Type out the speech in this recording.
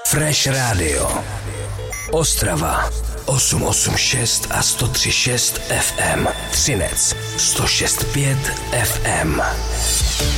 Fresh Radio Ostrava 886 a 103.6 FM, Třinec 106.5 FM.